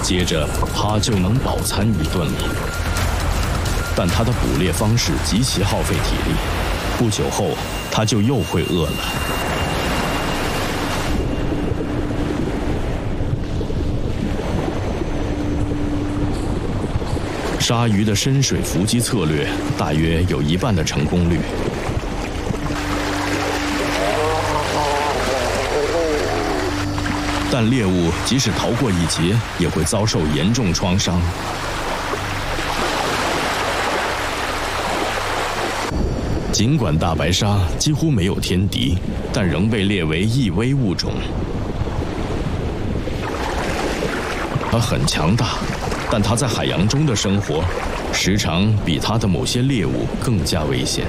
接着它就能饱餐一顿了。但它的捕猎方式极其耗费体力，不久后它就又会饿了。鲨鱼的深水伏击策略大约有一半的成功率。但猎物即使逃过一劫，也会遭受严重创伤。尽管大白鲨几乎没有天敌，但仍被列为易危物种。它很强大，但它在海洋中的生活，时常比它的某些猎物更加危险。